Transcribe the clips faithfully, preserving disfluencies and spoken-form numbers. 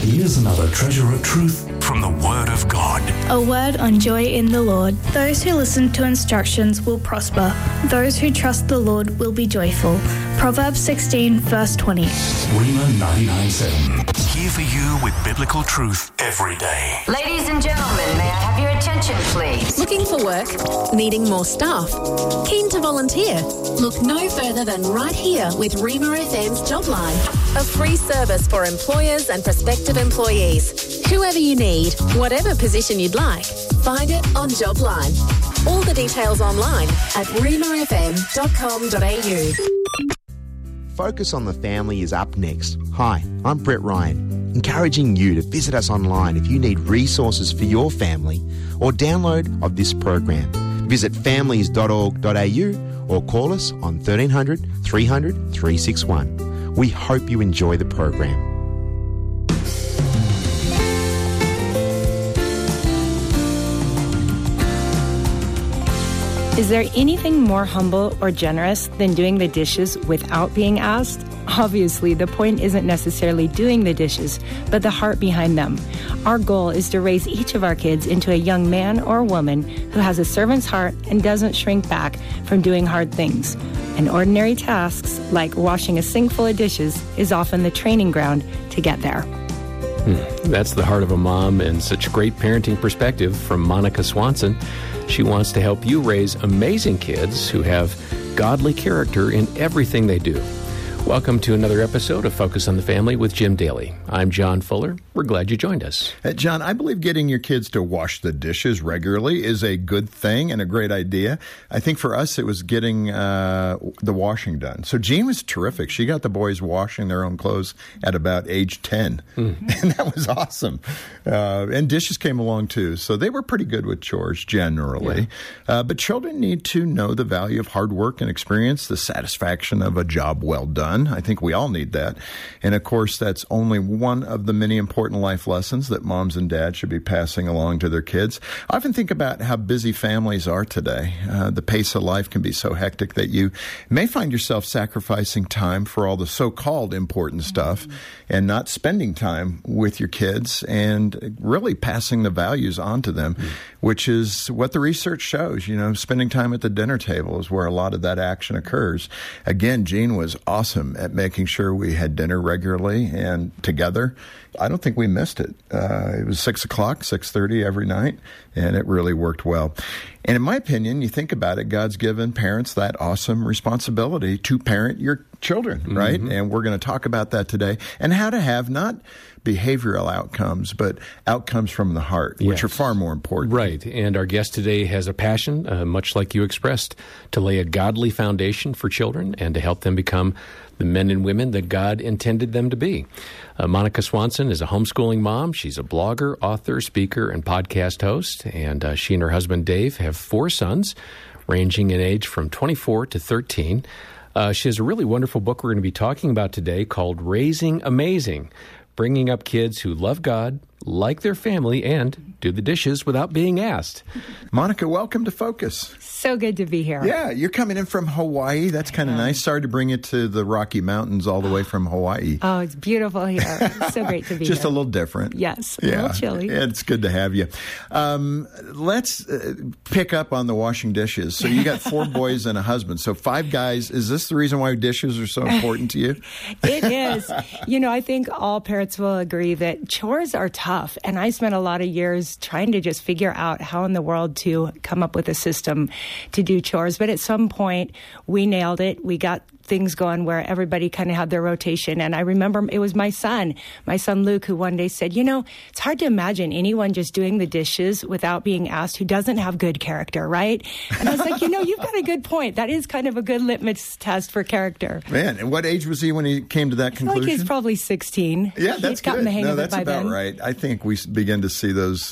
Here's another treasure of truth from the Word of God. A word on joy in the Lord. Those who listen to instructions will prosper. Those who trust the Lord will be joyful. Proverbs sixteen, verse twenty. Rhema ninety-nine point seven. Here for you with biblical truth every day. Ladies and gentlemen, may I have your attention, please? Looking for work? Needing more staff? Keen to volunteer? Look no further than right here with Rhema F M's Jobline, a free service for employers and prospective employees. Whoever you need, whatever position you'd like, find it on Jobline. All the details online at rhema f m dot com dot a u. Focus on the Family is up next. Hi, I'm Brett Ryan, encouraging you to visit us online if you need resources for your family or download of this program. Visit families dot org dot a u or call us on thirteen hundred, three hundred, three sixty-one. We hope you enjoy the program. Is there anything more humble or generous than doing the dishes without being asked? Obviously, the point isn't necessarily doing the dishes, but the heart behind them. Our goal is to raise each of our kids into a young man or woman who has a servant's heart and doesn't shrink back from doing hard things. And ordinary tasks, like washing a sink full of dishes, is often the training ground to get there. Hmm. That's the heart of a mom and such great parenting perspective from Monica Swanson. She wants to help you raise amazing kids who have godly character in everything they do. Welcome to another episode of Focus on the Family with Jim Daly. I'm John Fuller. We're glad you joined us. Uh, John, I believe getting your kids to wash the dishes regularly is a good thing and a great idea. I think for us, it was getting uh, the washing done. So Jean was terrific. She got the boys washing their own clothes at about age ten. Mm. And that was awesome. Uh, and dishes came along too. So they were pretty good with chores generally. Yeah. Uh, but children need to know the value of hard work and experience, the satisfaction of a job well done. I think we all need that. And of course, that's only one of the many important life lessons that moms and dads should be passing along to their kids. I often think about how busy families are today. Uh, the pace of life can be so hectic that you may find yourself sacrificing time for all the so-called important stuff mm-hmm. and not spending time with your kids and really passing the values on to them, mm-hmm. which is what the research shows. You know, spending time at the dinner table is where a lot of that action occurs. Again, Jean was awesome at making sure we had dinner regularly and together. I don't think we missed it. Uh, it was six o'clock, six thirty every night, and it really worked well. And in my opinion, you think about it, God's given parents that awesome responsibility to parent your children, mm-hmm. right? And we're going to talk about that today and how to have not behavioral outcomes, but outcomes from the heart, which yes. are far more important. Right. And our guest today has a passion, uh, much like you expressed, to lay a godly foundation for children and to help them become the men and women that God intended them to be. Uh, Monica Swanson is a homeschooling mom. She's a blogger, author, speaker, and podcast host. And uh, she and her husband, Dave, have four sons, ranging in age from twenty-four to thirteen. Uh, she has a really wonderful book we're going to be talking about today called Raising Amazing, bringing up kids who love God, like their family, and do the dishes without being asked. Monica, welcome to Focus. So good to be here. Yeah, you're coming in from Hawaii. That's kind of nice. Sorry to bring you to the Rocky Mountains all the way from Hawaii. Oh, it's beautiful here. It's so great to be Just here. a little different. Yes, a yeah. little chilly. It's good to have you. Um, let's uh, pick up on the washing dishes. So you got four boys and a husband. So five guys. Is this the reason why dishes are so important to you? It is. You know, I think all parents will agree that chores are tough. And I spent a lot of years trying to just figure out how in the world to come up with a system to do chores. But at some point, we nailed it. We got things going where everybody kind of had their rotation. And I remember it was my son, my son Luke, who one day said, you know, it's hard to imagine anyone just doing the dishes without being asked who doesn't have good character, right? And I was like, you know, you've got a good point. That is kind of a good litmus test for character. Man, and what age was he when he came to that I conclusion? feel like he's probably sixteen. Yeah, that's He's gotten good. the hang no, of it that's by about then. right. I think we begin to see those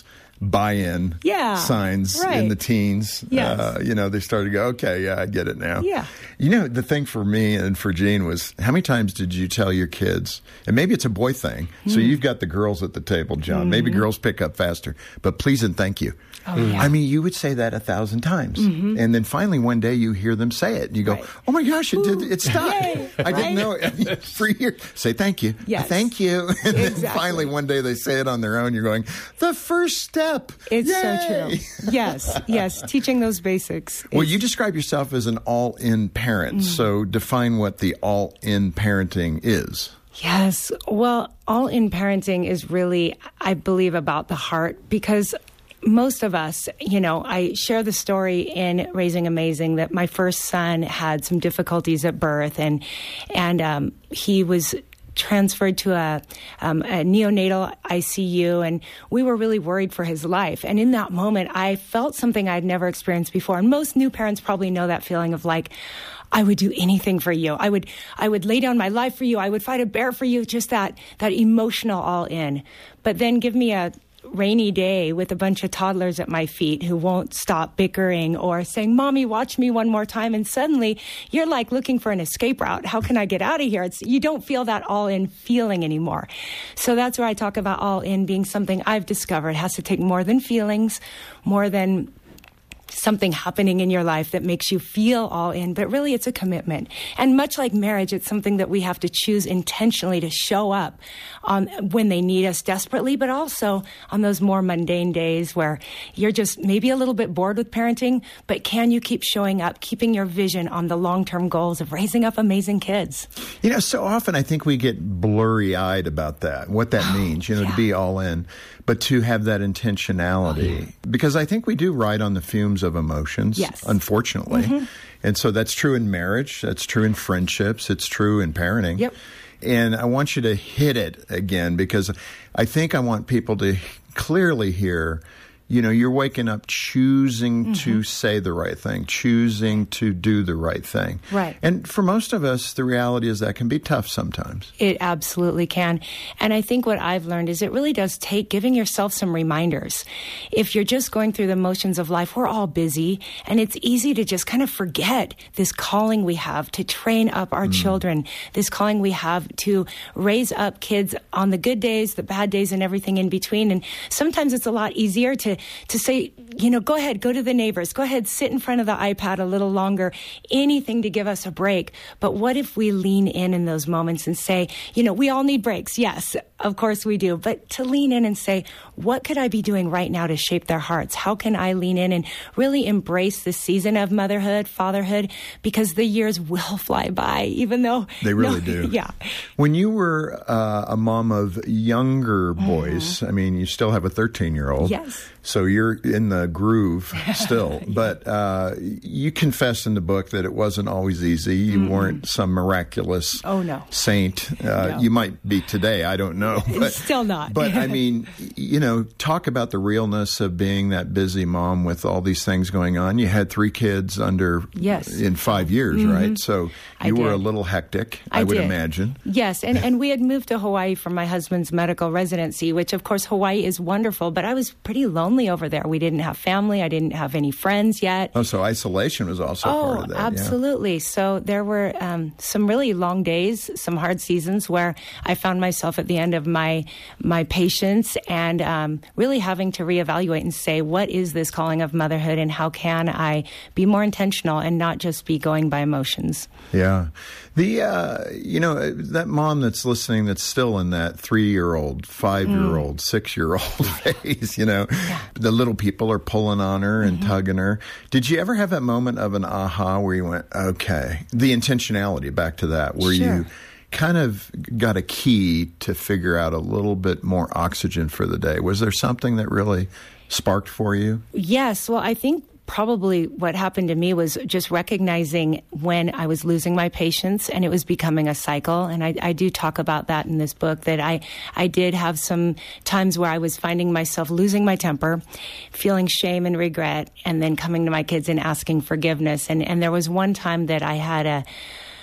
buy-in yeah, signs right. in the teens. Yes. Uh, you know, they started to go, okay, yeah, I get it now. Yeah. You know, the thing for me and for Jean was, how many times did you tell your kids, and maybe it's a boy thing, mm. so you've got the girls at the table, John. Mm-hmm. Maybe girls pick up faster, but please and thank you. Oh, yeah. I mean, you would say that a thousand times. Mm-hmm. And then finally one day you hear them say it and you go, right. oh my gosh, it did, it stuck. Yay, I right? didn't know it. For years, say thank you. Yes. Thank you. And exactly. then finally one day they say it on their own. You're going, the first step. It's Yay! so true. Yes, yes. Teaching those basics. Well, you describe yourself as an all-in parent. Mm. So define what the all-in parenting is. Yes. Well, all-in parenting is really, I believe, about the heart, because most of us, you know, I share the story in Raising Amazing that my first son had some difficulties at birth, and and um, he was transferred to a, um, a neonatal I C U, and we were really worried for his life. And in that moment, I felt something I'd never experienced before. And most new parents probably know that feeling of like, I would do anything for you. I would, I would lay down my life for you. I would fight a bear for you. Just that, that emotional all in. But then give me a rainy day with a bunch of toddlers at my feet who won't stop bickering or saying, Mommy, watch me one more time. And suddenly you're like looking for an escape route. How can I get out of here? It's, you don't feel that all in feeling anymore. So that's where I talk about all in being something I've discovered. It has to take more than feelings, more than something happening in your life that makes you feel all in, but really it's a commitment. And much like marriage, it's something that we have to choose intentionally to show up on when they need us desperately, but also on those more mundane days where you're just maybe a little bit bored with parenting, but can you keep showing up, keeping your vision on the long-term goals of raising up amazing kids? You know, so often I think we get blurry-eyed about that, what that Oh, means, you know, yeah. to be all in, but to have that intentionality. Oh, yeah. Because I think we do ride on the fumes of emotions, Yes. unfortunately. Mm-hmm. And so that's true in marriage, that's true in friendships, it's true in parenting. Yep. And I want you to hit it again, because I think I want people to clearly hear, you know, you're waking up choosing mm-hmm. to say the right thing, choosing to do the right thing. Right. And for most of us, the reality is that can be tough sometimes. It absolutely can. And I think what I've learned is it really does take giving yourself some reminders. If you're just going through the motions of life, we're all busy, and it's easy to just kind of forget this calling we have to train up our mm. children, this calling we have to raise up kids on the good days, the bad days, and everything in between. And sometimes it's a lot easier to to say, you know, go ahead, go to the neighbors, go ahead, sit in front of the iPad a little longer, anything to give us a break. But what if we lean in in those moments and say, you know, we all need breaks. Yes, of course we do. But to lean in and say, what could I be doing right now to shape their hearts? How can I lean in and really embrace the season of motherhood, fatherhood? Because the years will fly by, even though... They really no, do. Yeah. When you were uh, a mom of younger boys, mm-hmm. I mean, you still have a thirteen-year-old. Yes. So you're in the groove still. yeah. But uh, you confess in the book that it wasn't always easy. You mm-hmm. weren't some miraculous oh, no. saint. Uh, no. You might be today. I don't know. But, still not. But, I mean, you know, talk about the realness of being that busy mom with all these things going on. You had three kids under yes. in five years, mm-hmm. right? So I you did. were a little hectic, I, I would did. imagine. Yes, and, and we had moved to Hawaii for my husband's medical residency, which, of course, Hawaii is wonderful, but I was pretty lonely over there. We didn't have family. I didn't have any friends yet. Oh, so isolation was also oh, part of that. Absolutely. Yeah. So there were um, some really long days, some hard seasons where I found myself at the end of my my patience and um, really having to reevaluate and say, what is this calling of motherhood and how can I be more intentional and not just be going by emotions? Yeah. The, uh, you know, that mom that's listening that's still in that three-year-old, five-year-old, mm. six-year-old phase, you know, yeah. the little people are pulling on her and mm-hmm. tugging her. Did you ever have that moment of an aha where you went, okay, the intentionality, back to that, where sure. you kind of got a key to figure out a little bit more oxygen for the day? Was there something that really sparked for you? Yes. Well, I think probably what happened to me was just recognizing when I was losing my patience and it was becoming a cycle. And I, I do talk about that in this book, that I, I did have some times where I was finding myself losing my temper, feeling shame and regret, and then coming to my kids and asking forgiveness. And, and there was one time that I had a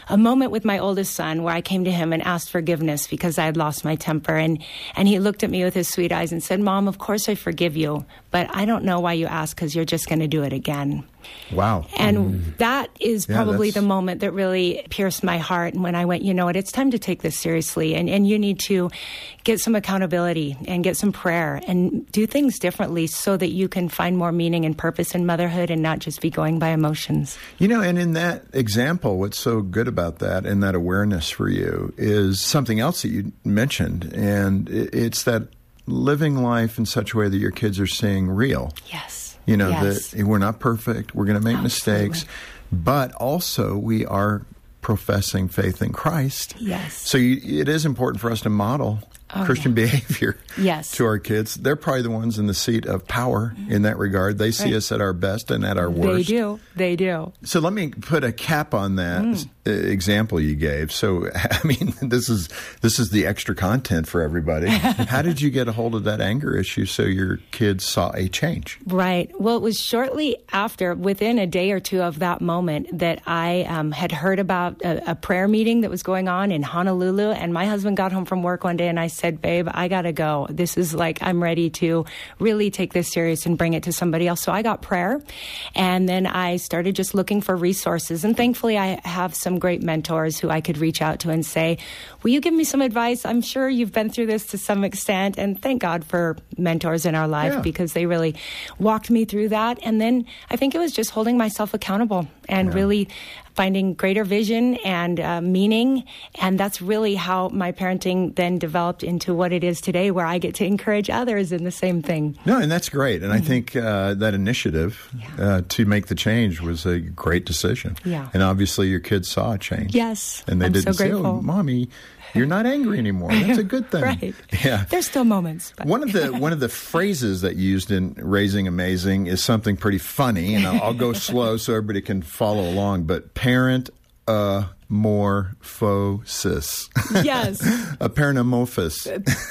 a moment with my oldest son where I came to him and asked forgiveness because I had lost my temper. And, and he looked at me with his sweet eyes and said, Mom, of course I forgive you, but I don't know why you ask because you're just going to do it again. Wow. And mm. that is Yeah, probably that's- the moment that really pierced my heart. And when I went, you know what, it's time to take this seriously. And, and you need to get some accountability and get some prayer and do things differently so that you can find more meaning and purpose in motherhood and not just be going by emotions. You know, and in that example, what's so good about that and that awareness for you is something else that you mentioned. And it- it's that living life in such a way that your kids are seeing real. Yes. You know, Yes. that we're not perfect. We're going to make Absolutely. mistakes. But also we are professing faith in Christ. Yes. So you, it is important for us to model Oh, Christian yeah. behavior Yes. to our kids. They're probably the ones in the seat of power in that regard. They see Right. us at our best and at our They worst. do. They do. So let me put a cap on that Mm. uh, example you gave. So, I mean, this is this is the extra content for everybody. How did you get a hold of that anger issue so your kids saw a change? Right. Well, it was shortly after, within a day or two of that moment, that I um, had heard about a, a prayer meeting that was going on in Honolulu. And my husband got home from work one day and I said, babe, I got to go. This is like, I'm ready to really take this serious and bring it to somebody else. So I got prayer. And then I started just looking for resources. And thankfully, I have some great mentors who I could reach out to and say, will you give me some advice? I'm sure you've been through this to some extent. And thank God for mentors in our life Yeah. because they really walked me through that. And then I think it was just holding myself accountable and Yeah. really finding greater vision and uh, meaning. And that's really how my parenting then developed into what it is today, where I get to encourage others in the same thing. No, and that's great. And I think uh, that initiative uh, to make the change was a great decision. Yeah. And obviously your kids saw a change. Yes. And they I'm didn't so say, oh, grateful. Mommy, you're not angry anymore. That's a good thing. Right. Yeah. There's still moments. But. One of the one of the phrases that you used in Raising Amazing is something pretty funny, and I'll, I'll go slow so everybody can follow along. But parent uh, morphosis. Yes. A parentamorphosis.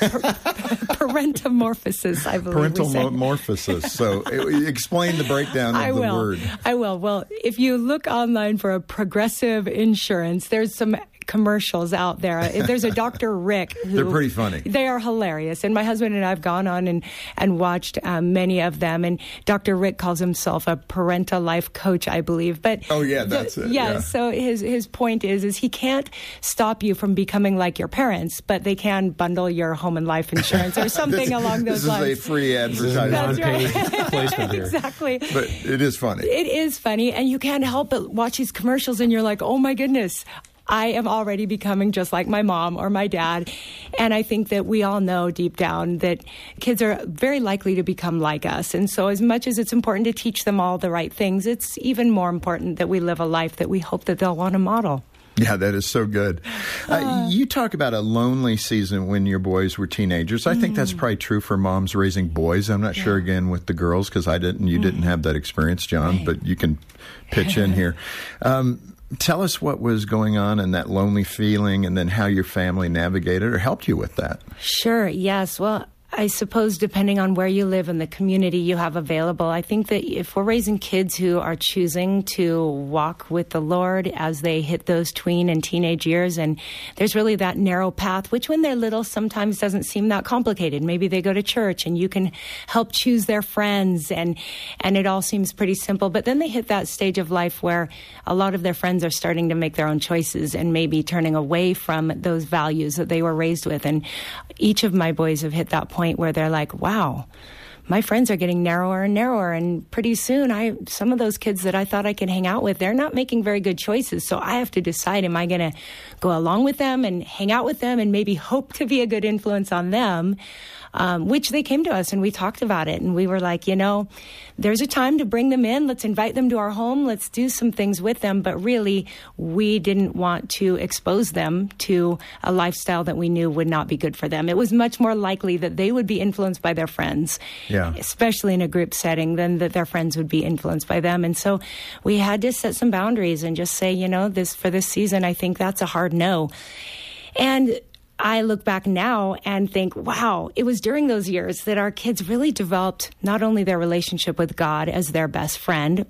Parentamorphosis, I believe Parental we say. mo- morphosis. So uh, explain the breakdown of I the will. word. I will. Well, if you look online for a Progressive Insurance, there's some commercials out there. There's a Doctor Rick who They're pretty funny. They are hilarious. And my husband and I have gone on and, and watched um, many of them. And Doctor Rick calls himself a parental life coach, I believe. But Oh, yeah, that's it, Yeah, yeah. so his his point is is he can't stop you from becoming like your parents, but they can bundle your home and life insurance or something This- along those This lines. is a free advertisement. That's Non-paid right. placement here. Exactly. But it is funny. It is funny, and you can't help but watch these commercials, and you're like, oh my goodness, I am already becoming just like my mom or my dad. And I think that we all know deep down that kids are very likely to become like us. And so as much as it's important to teach them all the right things, it's even more important that we live a life that we hope that they'll want to model. Yeah, that is so good. Uh, you talk about a lonely season when your boys were teenagers. I think that's probably true for moms raising boys. I'm not sure, again, with the girls, because I didn't. You didn't have that experience, John, Right. but you can pitch in here. Um, tell us what was going on in that lonely feeling and then how your family navigated or helped you with that. Sure, yes. Well, I suppose depending on where you live and the community you have available, I think that if we're raising kids who are choosing to walk with the Lord as they hit those tween and teenage years, and there's really that narrow path, which when they're little sometimes doesn't seem that complicated. Maybe they go to church and you can help choose their friends, and and it all seems pretty simple. But then they hit that stage of life where a lot of their friends are starting to make their own choices and maybe turning away from those values that they were raised with. And each of my boys have hit that point where they're like, wow, my friends are getting narrower and narrower, and pretty soon I some of those kids that I thought I could hang out with, they're not making very good choices. So I have to decide, am I going to go along with them and hang out with them and maybe hope to be a good influence on them? Um, which they came to us and we talked about it, and we were like, you know, there's a time to bring them in. Let's invite them to our home. Let's do some things with them. But really, we didn't want to expose them to a lifestyle that we knew would not be good for them. It was much more likely that they would be influenced by their friends, Yeah. especially in a group setting, than that their friends would be influenced by them. And so we had to set some boundaries and just say, you know, this for this season, I think that's a hard no. And I look back now and think, wow, it was during those years that our kids really developed not only their relationship with God as their best friend,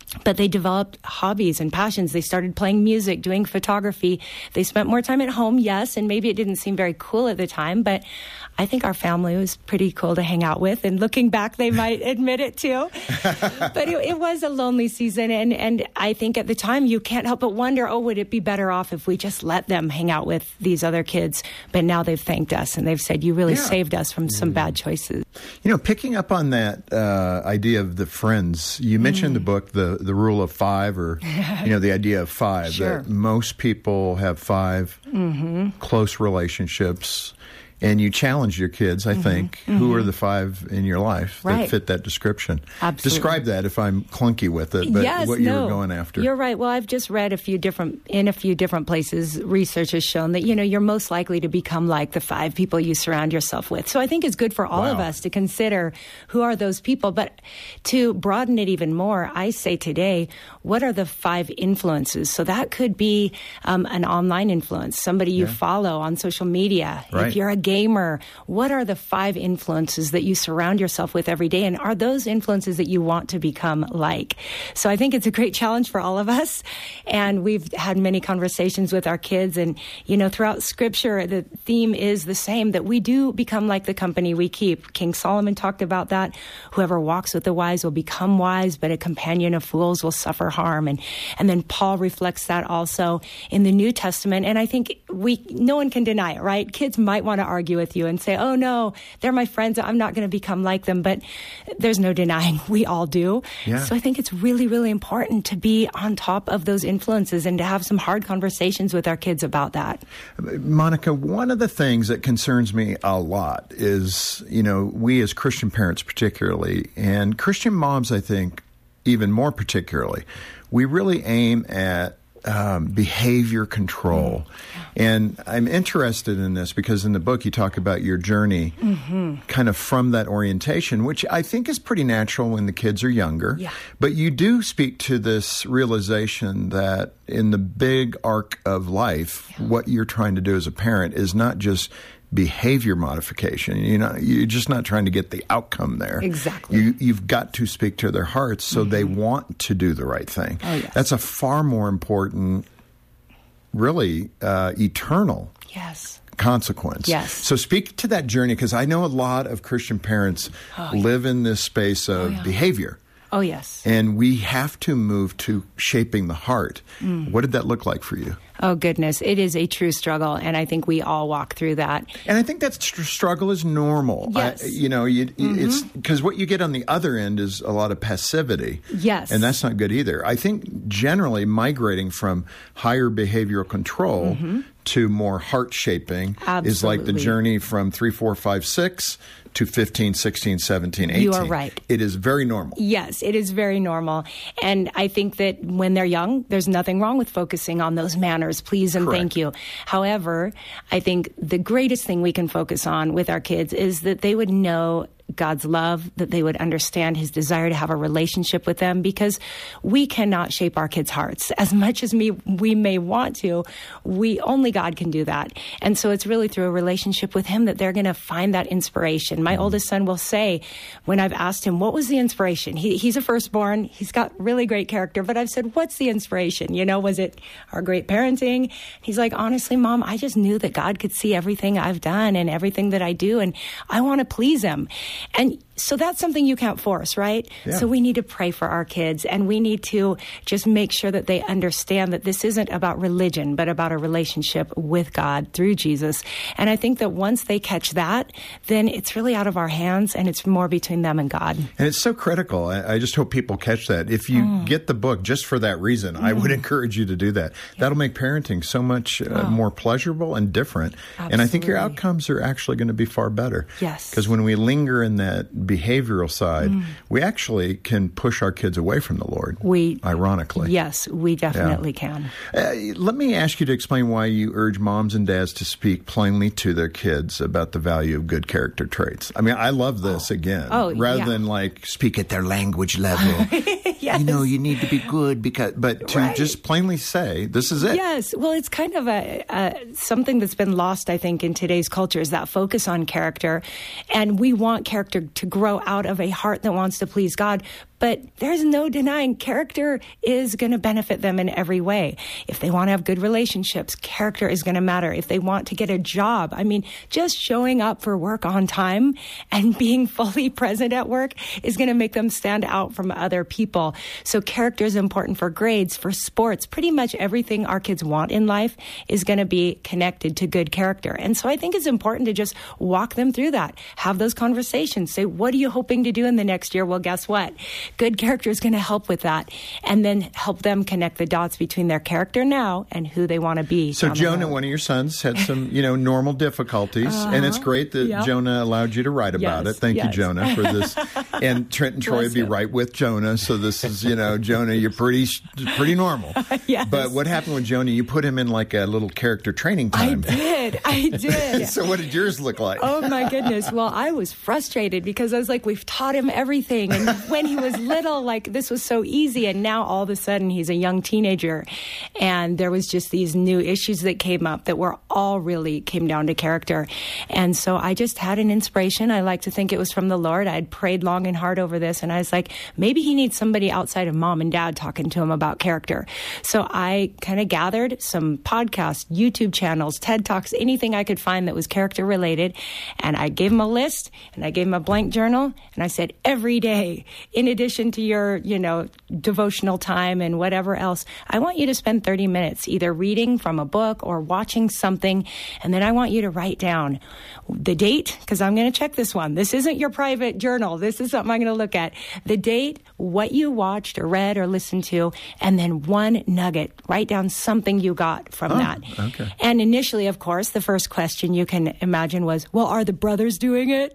But they developed hobbies and passions. They started playing music, doing photography. They spent more time at home, yes, and maybe it didn't seem very cool at the time, but I think our family was pretty cool to hang out with. And looking back, they might admit it too. But it, it was a lonely season. And, and I think at the time, you can't help but wonder, oh, would it be better off if we just let them hang out with these other kids? But now they've thanked us and they've said, you really yeah. saved us from some bad choices. You know, picking up on that uh, idea of the friends, you mentioned mm. in the book the, the rule of five, or, you know, the idea of five, sure. that most people have five mm-hmm. close relationships. And you challenge your kids, I mm-hmm. think, mm-hmm. who are the five in your life right. that fit that description. Absolutely. Describe that if I'm clunky with it, but yes, what you no. were going after. You're right. Well, I've just read a few different, in a few different places, research has shown that, you know, you're most likely to become like the five people you surround yourself with. So I think it's good for all wow. of us to consider who are those people. But to broaden it even more, I say today, what are the five influences? So that could be um, an online influence, somebody you yeah. follow on social media. Right. If you're a gamer, what are the five influences that you surround yourself with every day? And are those influences that you want to become like? So I think it's a great challenge for all of us. And we've had many conversations with our kids. And, you know, throughout Scripture, the theme is the same, that we do become like the company we keep. King Solomon talked about that. Whoever walks with the wise will become wise, but a companion of fools will suffer harm. And, and then Paul reflects that also in the New Testament. And I think we, no one can deny it, right? Kids might want to argue with you and say, oh, no, they're my friends. I'm not going to become like them. But there's no denying we all do. Yeah. So I think it's really, really important to be on top of those influences and to have some hard conversations with our kids about that. Monica, one of the things that concerns me a lot is, you know, we as Christian parents particularly, and Christian moms, I think, even more particularly, we really aim at Um, behavior control. Mm-hmm. And I'm interested in this because in the book you talk about your journey mm-hmm. kind of from that orientation, which I think is pretty natural when the kids are younger. Yeah. But you do speak to this realization that in the big arc of life, yeah. what you're trying to do as a parent is not just behavior modification. You know, you're just not trying to get the outcome there. Exactly. You, you've got to speak to their hearts so mm-hmm. they want to do the right thing. Oh, yes. That's a far more important, really uh, eternal yes. consequence. Yes. So speak to that journey, because I know a lot of Christian parents oh, yeah. live in this space of oh, yeah. behavior. Oh, yes. And we have to move to shaping the heart. Mm. What did that look like for you? Oh, goodness. It is a true struggle, and I think we all walk through that. And I think that str- struggle is normal. Yes. I, you know, you, mm-hmm. it's because what you get on the other end is a lot of passivity. Yes. And that's not good either. I think generally migrating from higher behavioral control mm-hmm. to more heart shaping Absolutely. Is like the journey from three, four, five, six to fifteen, sixteen, seventeen, eighteen. You are right. It is very normal. Yes, it is very normal. And I think that when they're young, there's nothing wrong with focusing on those manners, please and Correct. Thank you. However, I think the greatest thing we can focus on with our kids is that they would know God's love, that they would understand his desire to have a relationship with them, because we cannot shape our kids' hearts. As much as me, we may want to, we only God can do that. And so it's really through a relationship with him that they're going to find that inspiration. My mm-hmm. oldest son will say, when I've asked him, what was the inspiration? He, he's a firstborn. He's got really great character. But I've said, what's the inspiration? You know, was it our great parenting? He's like, honestly, Mom, I just knew that God could see everything I've done and everything that I do, and I want to please him. And so that's something you can't force, right? Yeah. So we need to pray for our kids, and we need to just make sure that they understand that this isn't about religion, but about a relationship with God through Jesus. And I think that once they catch that, then it's really out of our hands, and it's more between them and God. And it's so critical. I, I just hope people catch that. If you mm. get the book just for that reason, mm. I would encourage you to do that. Yeah. That'll make parenting so much uh, oh. more pleasurable and different. Absolutely. And I think your outcomes are actually going to be far better. Yes. Because when we linger in that behavioral side, mm. we actually can push our kids away from the Lord. We, ironically. Yes, we definitely yeah. can. Uh, let me ask you to explain why you urge moms and dads to speak plainly to their kids about the value of good character traits. I mean, I love this oh. again. Oh, rather yeah. than like speak at their language level. Yes. You know, you need to be good because, but to right. just plainly say, this is it. Yes. Well, it's kind of a, a something that's been lost, I think, in today's culture, is that focus on character. And we want character to grow out of a heart that wants to please God. But there's no denying character is going to benefit them in every way. If they want to have good relationships, character is going to matter. If they want to get a job, I mean, just showing up for work on time and being fully present at work is going to make them stand out from other people. So character is important for grades, for sports. Pretty much everything our kids want in life is going to be connected to good character. And so I think it's important to just walk them through that. Have those conversations. Say, what are you hoping to do in the next year? Well, guess what? Good character is going to help with that. And then help them connect the dots between their character now and who they want to be. So Jonah, one of your sons, had some, you know, normal difficulties. Uh-huh. And it's great that yep. Jonah allowed you to write about yes. it. Thank yes. you, Jonah, for this. And Trent and Troy would be right with Jonah. So this is, you know, Jonah, you're pretty pretty normal. Yes. But what happened with Jonah, you put him in like a little character training time. I did. I did. So what did yours look like? Oh, my goodness. Well, I was frustrated because I was like, we've taught him everything. And when he was little, like, this was so easy. And now all of a sudden he's a young teenager. And there was just these new issues that came up that were all really came down to character. And so I just had an inspiration. I like to think it was from the Lord. I'd prayed long and hard over this. And I was like, maybe he needs somebody outside of mom and dad talking to him about character. So I kind of gathered some podcasts, YouTube channels, TED Talks, anything I could find that was character related. And I gave him a list and I gave him a blank journal. And I said, every day, in addition to your, you know, devotional time and whatever else, I want you to spend thirty minutes either reading from a book or watching something. And then I want you to write down the date, because I'm going to check this one. This isn't your private journal. This is something I'm going to look at. The date, what you watched or read or listened to, and then one nugget. Write down something you got from oh, that. Okay. And initially, of course, the first question you can imagine was, well, are the brothers doing it?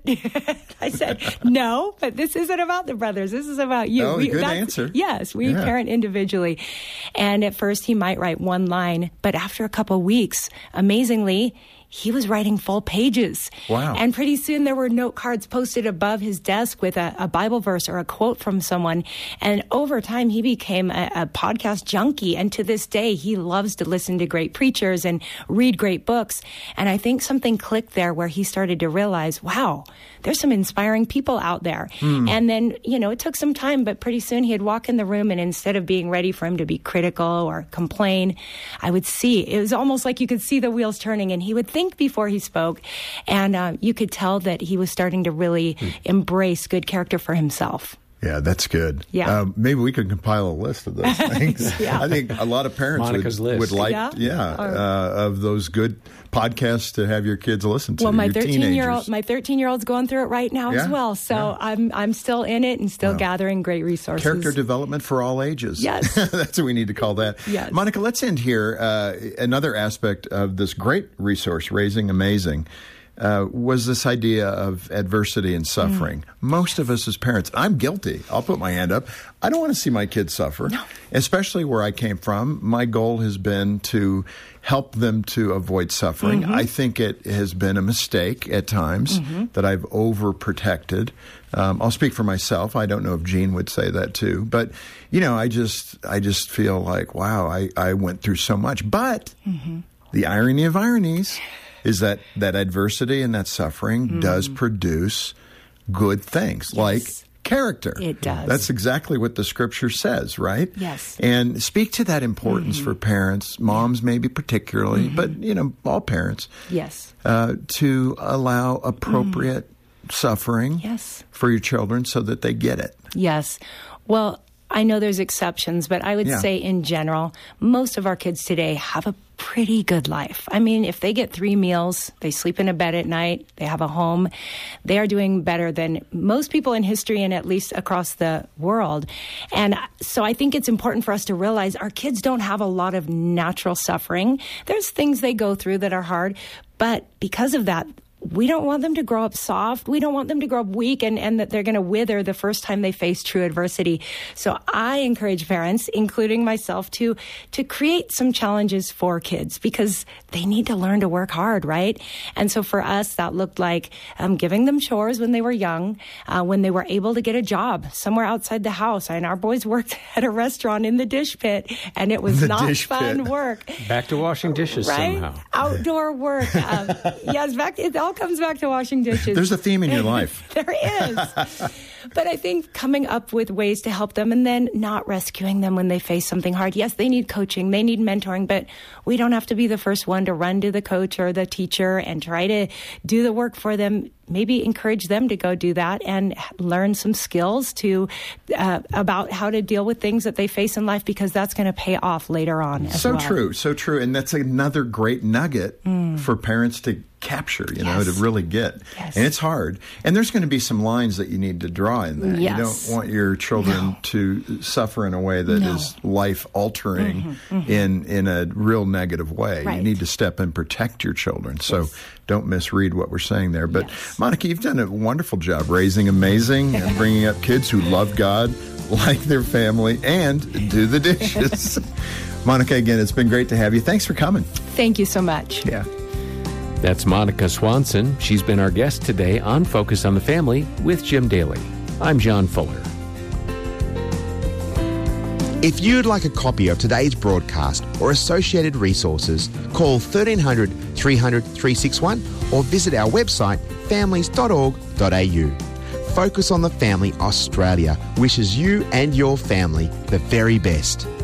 I said, no, but this isn't about the brothers. This is about you. Oh, we, good answer. Yes, we yeah. parent individually. And at first, he might write one line, but after a couple weeks, amazingly, he was writing full pages. Wow. And pretty soon there were note cards posted above his desk with a, a Bible verse or a quote from someone. And over time, he became a, a podcast junkie. And to this day, he loves to listen to great preachers and read great books. And I think something clicked there where he started to realize, wow, there's some inspiring people out there. Hmm. And then, you know, it took some time, but pretty soon he'd walk in the room and instead of being ready for him to be critical or complain, I would see, it was almost like you could see the wheels turning and he would think before he spoke, and uh, you could tell that he was starting to really hmm. embrace good character for himself. Yeah, that's good. Yeah. Uh, maybe we could compile a list of those things. yeah. I think a lot of parents Monica's would, list. would like, yeah, yeah or, uh, of those good podcasts to have your kids listen to. Well, my your thirteen-year-old, my thirteen-year-old's going through it right now yeah? as well. So yeah. I'm I'm still in it and still wow. gathering great resources. Character development for all ages. Yes, that's what we need to call that. Yes, Monica. Let's end here. Uh, another aspect of this great resource, Raising Amazing. Uh, was this idea of adversity and suffering. Mm. Most of us as parents, I'm guilty. I'll put my hand up. I don't want to see my kids suffer, no. especially where I came from. My goal has been to help them to avoid suffering. Mm-hmm. I think it has been a mistake at times mm-hmm. that I've overprotected. Um, I'll speak for myself. I don't know if Gene would say that too. But, you know, I just I just feel like, wow, I, I went through so much. But mm-hmm. the irony of ironies is that that adversity and that suffering mm. does produce good things, yes. like character. It does. That's exactly what the scripture says, right? Yes. And speak to that importance mm-hmm. for parents, moms maybe particularly, mm-hmm. but, you know, all parents. Yes. Uh, to allow appropriate mm. suffering yes. for your children so that they get it. Yes. Well, I know there's exceptions, but I would yeah. say in general, most of our kids today have a pretty good life. I mean, if they get three meals, they sleep in a bed at night, they have a home, they are doing better than most people in history and at least across the world. And so I think it's important for us to realize our kids don't have a lot of natural suffering. There's things they go through that are hard, but because of that, we don't want them to grow up soft. We don't want them to grow up weak and, and that they're going to wither the first time they face true adversity. So I encourage parents, including myself, to to create some challenges for kids because they need to learn to work hard, right? And so for us, that looked like um, giving them chores when they were young, uh, when they were able to get a job somewhere outside the house. And our boys worked at a restaurant in the dish pit, and it was the not fun pit. work. Back to washing dishes right? somehow. Outdoor work. Um, yes, back. It all all comes back to washing dishes. There's a theme in your life. There is. But I think coming up with ways to help them and then not rescuing them when they face something hard. Yes, they need coaching, they need mentoring, but we don't have to be the first one to run to the coach or the teacher and try to do the work for them. Maybe encourage them to go do that and learn some skills to uh, about how to deal with things that they face in life, because that's going to pay off later on as so well. So true, so true. And that's another great nugget mm. for parents to capture, you know, yes. to really get. Yes. And it's hard. And there's going to be some lines that you need to draw in that. Yes. You don't want your children no. to suffer in a way that no. is life-altering mm-hmm, mm-hmm. in in a real negative way. Right. You need to step in and protect your children. So yes. don't misread what we're saying there. But yes. Monica, you've done a wonderful job raising amazing and bringing up kids who love God, like their family, and do the dishes. Monica, again, it's been great to have you. Thanks for coming. Thank you so much. Yeah. That's Monica Swanson. She's been our guest today on Focus on the Family with Jim Daly. I'm John Fuller. If you'd like a copy of today's broadcast or associated resources, call thirteen hundred, three hundred, three sixty-one or visit our website families dot org dot a u. Focus on the Family Australia wishes you and your family the very best.